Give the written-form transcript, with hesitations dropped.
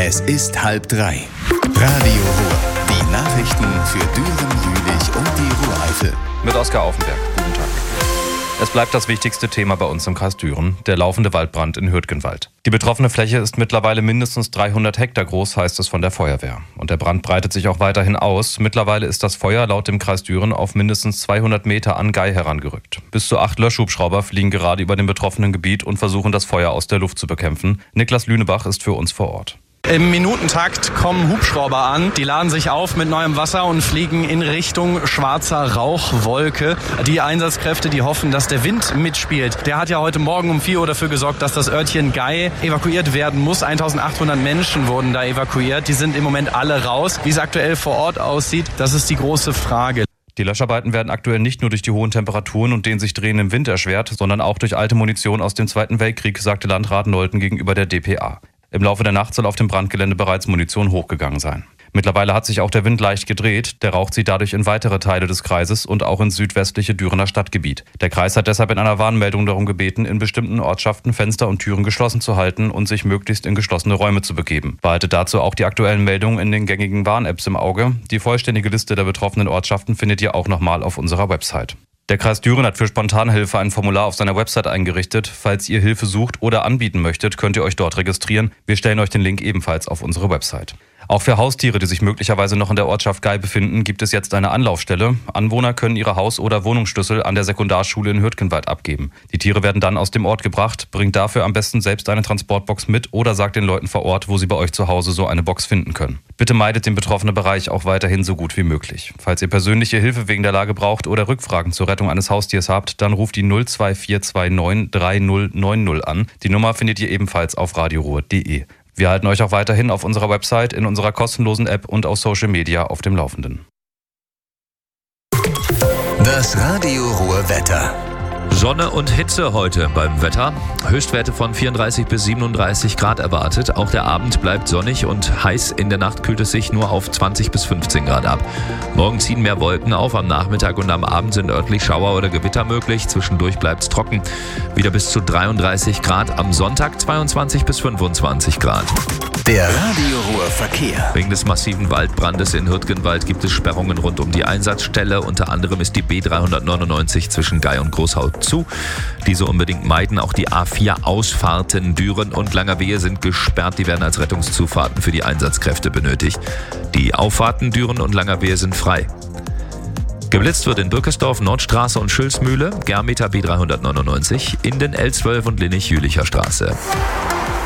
Es ist 2:30. Radio Ruhr. Die Nachrichten für Düren, Jülich und die Ruhr-Eifel. Mit Oskar Aufenberg. Guten Tag. Es bleibt das wichtigste Thema bei uns im Kreis Düren, der laufende Waldbrand in Hürtgenwald. Die betroffene Fläche ist mittlerweile mindestens 300 Hektar groß, heißt es von der Feuerwehr. Und der Brand breitet sich auch weiterhin aus. Mittlerweile ist das Feuer laut dem Kreis Düren auf mindestens 200 Meter an Gei herangerückt. Bis zu 8 Löschhubschrauber fliegen gerade über dem betroffenen Gebiet und versuchen, das Feuer aus der Luft zu bekämpfen. Niklas Lünebach ist für uns vor Ort. Im Minutentakt kommen Hubschrauber an, die laden sich auf mit neuem Wasser und fliegen in Richtung schwarzer Rauchwolke. Die Einsatzkräfte, die hoffen, dass der Wind mitspielt. Der hat ja heute Morgen um 4 Uhr dafür gesorgt, dass das Örtchen Gei evakuiert werden muss. 1800 Menschen wurden da evakuiert. Die sind im Moment alle raus. Wie es aktuell vor Ort aussieht, das ist die große Frage. Die Löscharbeiten werden aktuell nicht nur durch die hohen Temperaturen und den sich drehenden Wind erschwert, sondern auch durch alte Munition aus dem Zweiten Weltkrieg, sagte Landrat Nolten gegenüber der dpa. Im Laufe der Nacht soll auf dem Brandgelände bereits Munition hochgegangen sein. Mittlerweile hat sich auch der Wind leicht gedreht. Der Rauch zieht dadurch in weitere Teile des Kreises und auch ins südwestliche Dürener Stadtgebiet. Der Kreis hat deshalb in einer Warnmeldung darum gebeten, in bestimmten Ortschaften Fenster und Türen geschlossen zu halten und sich möglichst in geschlossene Räume zu begeben. Behaltet dazu auch die aktuellen Meldungen in den gängigen Warn-Apps im Auge. Die vollständige Liste der betroffenen Ortschaften findet ihr auch nochmal auf unserer Website. Der Kreis Düren hat für Spontanhilfe ein Formular auf seiner Website eingerichtet. Falls ihr Hilfe sucht oder anbieten möchtet, könnt ihr euch dort registrieren. Wir stellen euch den Link ebenfalls auf unsere Website. Auch für Haustiere, die sich möglicherweise noch in der Ortschaft Gei befinden, gibt es jetzt eine Anlaufstelle. Anwohner können ihre Haus- oder Wohnungsschlüssel an der Sekundarschule in Hürtgenwald abgeben. Die Tiere werden dann aus dem Ort gebracht. Bringt dafür am besten selbst eine Transportbox mit oder sagt den Leuten vor Ort, wo sie bei euch zu Hause so eine Box finden können. Bitte meidet den betroffenen Bereich auch weiterhin so gut wie möglich. Falls ihr persönliche Hilfe wegen der Lage braucht oder Rückfragen zur Rettung eines Haustiers habt, dann ruft die 02429 3090 an. Die Nummer findet ihr ebenfalls auf radioruhr.de. Wir halten euch auch weiterhin auf unserer Website, in unserer kostenlosen App und auf Social Media auf dem Laufenden. Das Radio Ruhr Wetter. Sonne und Hitze heute beim Wetter. Höchstwerte von 34 bis 37 Grad erwartet. Auch der Abend bleibt sonnig und heiß. In der Nacht kühlt es sich nur auf 20 bis 15 Grad ab. Morgen ziehen mehr Wolken auf. Am Nachmittag und am Abend sind örtlich Schauer oder Gewitter möglich. Zwischendurch bleibt es trocken. Wieder bis zu 33 Grad. Am Sonntag 22 bis 25 Grad. Der Radio Ruhr Verkehr. Wegen des massiven Waldbrandes in Hürtgenwald gibt es Sperrungen rund um die Einsatzstelle. Unter anderem ist die B399 zwischen Gei und Großhaut zu. Diese unbedingt meiden. Auch die A4-Ausfahrten Düren und Langerwehe sind gesperrt. Die werden als Rettungszufahrten für die Einsatzkräfte benötigt. Die Auffahrten Düren und Langerwehe sind frei. Geblitzt wird in Bürkersdorf, Nordstraße und Schülsmühle, Germeter B399, in den L12 und Linnich-Jülicher Straße.